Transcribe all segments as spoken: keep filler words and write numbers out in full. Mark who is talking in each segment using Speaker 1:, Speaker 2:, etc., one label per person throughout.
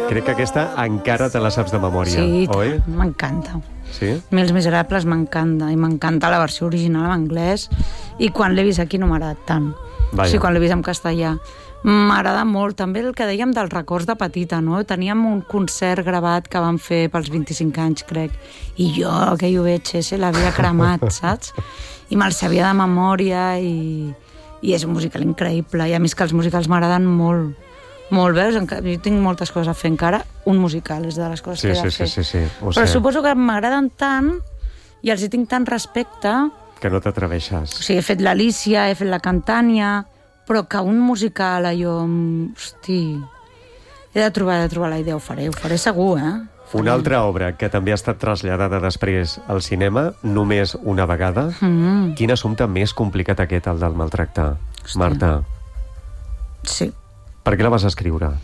Speaker 1: Crec que aquesta encara te la saps de memòria,
Speaker 2: sí,
Speaker 1: oi?
Speaker 2: M'encanta.
Speaker 1: Sí?
Speaker 2: Els Miserables m'encanta, i m'encanta la versió original en anglès, i quan l'he vist aquí no m'ha agradat tant.
Speaker 1: Vaja.
Speaker 2: O sigui, quan l'he vist en castellà. M'agrada molt, també el que dèiem dels records de petita, no? Teníem un concert gravat que vam fer pels vint-i-cinc anys, crec, i jo, aquell U V H S, l'havia cremat, saps? I me'l sabia de memòria, i, i és un musical increïble, i a més que els musicals m'agraden molt, molt, veus? Jo tinc moltes coses a fer encara, un musical és de les coses
Speaker 1: sí,
Speaker 2: que he de
Speaker 1: sí,
Speaker 2: fer.
Speaker 1: Sí, sí, sí. Ho
Speaker 2: Però
Speaker 1: sé.
Speaker 2: suposo que m'agraden tant, i els hi tinc tant respecte...
Speaker 1: Que no t'atreveixes.
Speaker 2: O sigui, he fet l'Alicia, he fet la Cantània, però que un musical, allò... Hosti... He de trobar, he de trobar la idea, ho faré, ho faré segur, eh?
Speaker 1: Una altra obra que també ha estat traslladada després al cinema, només una vegada.
Speaker 2: Mm.
Speaker 1: Quin assumpte més complicat aquest, el del maltractar,
Speaker 2: Hòstia.
Speaker 1: Marta?
Speaker 2: Sí.
Speaker 1: Per què la vas escriure?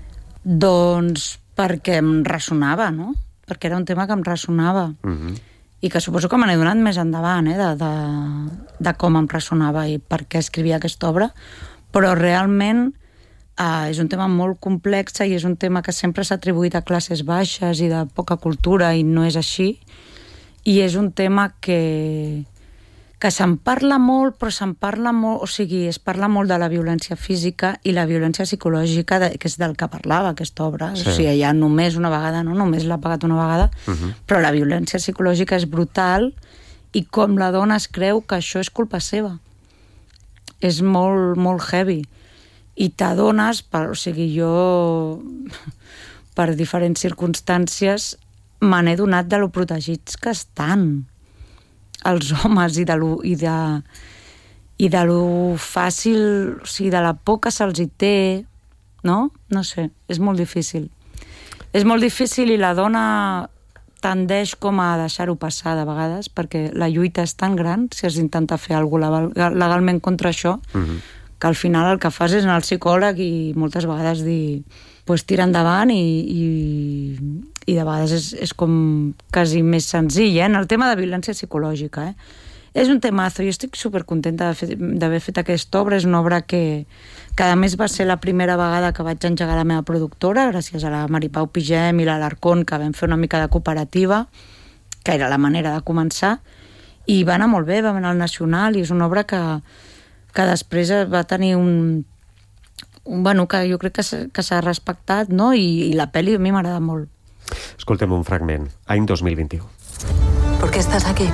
Speaker 2: Doncs perquè em ressonava, no? Perquè era un tema que em ressonava.
Speaker 1: Mm-hmm.
Speaker 2: I que suposo que me n'he donat més endavant, eh? De, de, de com em ressonava i per què escrivia aquesta obra. Però realment eh, és un tema molt complex i és un tema que sempre s'ha atribuït a classes baixes i de poca cultura, i no és així. I és un tema que... que se'n parla molt, però se'n parla molt... O sigui, es parla molt de la violència física i la violència psicològica, de, que és del que parlava aquesta obra. Sí. O sigui, ja només una vegada, no? Només l'ha pagat una vegada, uh-huh. Però la violència psicològica és brutal, i com la dona es creu que això és culpa seva. És molt, molt heavy. I t'adones, per, o sigui, jo, per diferents circumstàncies, me n'he donat de lo protegits que estan els homes, i de lo, i de, i de lo fàcil, o sigui, de la por que se'ls hi té, no? No sé, és molt difícil. És molt difícil, i la dona tendeix com a deixar-ho passar de vegades, perquè la lluita és tan gran, si has d'intentar fer alguna cosa legalment contra això, uh-huh. que al final el que fas és anar al psicòleg i moltes vegades dir, pues tira endavant, i, i, i de vegades és, és com quasi més senzill, eh? En el tema de violència psicològica, eh? És un temazo, jo estic supercontenta d'haver fet aquesta obra, és una obra que, que a més va ser la primera vegada que vaig engegar la meva productora, gràcies a la Maripau Pigem i l'Alarcón, que vam fer una mica de cooperativa, que era la manera de començar, i va anar molt bé, va anar al Nacional, i és una obra que, que després va tenir un... un bueno, que jo crec que s'ha respectat, no? I, i la pel·li a mi m'agrada molt.
Speaker 1: Escoltem un fragment. Any dos mil vint-i-u.
Speaker 3: ¿Por qué estás aquí?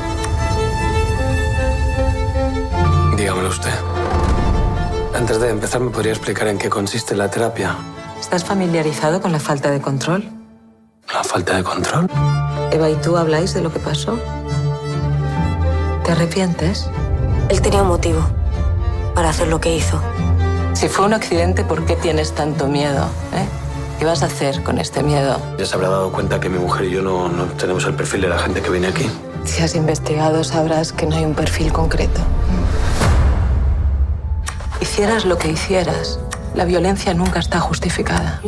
Speaker 4: Dígamelo usted. Antes de empezar, ¿me podría explicar en qué consiste la terapia?
Speaker 3: ¿Estás familiarizado con la falta de control?
Speaker 4: ¿La falta de control?
Speaker 3: Eva y tú habláis de lo que pasó. ¿Te arrepientes?
Speaker 5: Él tenía un motivo para hacer lo que hizo.
Speaker 3: Si fue un accidente, ¿por qué tienes tanto miedo? ¿Eh? ¿Qué vas a hacer con este miedo?
Speaker 4: Ya se habrá dado cuenta que mi mujer y yo no, no tenemos el perfil de la gente que viene aquí.
Speaker 3: Si has investigado, sabrás que no hay un perfil concreto. Hicieras lo que hicieras, la violencia nunca está justificada.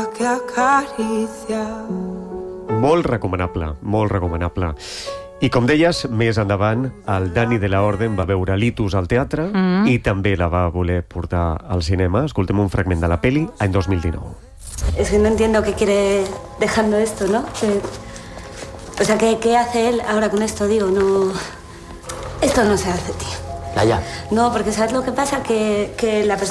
Speaker 1: Molt recomanable, molt recomanable. I com deies, més endavant, el Dani de la Orden va veure Litus al teatre, mm. i també la va voler portar al cinema. Escoltem un fragment de la peli, any dos mil dinou.
Speaker 5: Es que no entiendo qué quiere dejando esto, ¿no? Que, o sea, ¿qué, ¿qué hace él ahora con esto? Digo, no... Esto no se hace, tío.
Speaker 6: Laia.
Speaker 5: No, porque ¿sabes lo que pasa? Que, que la persona...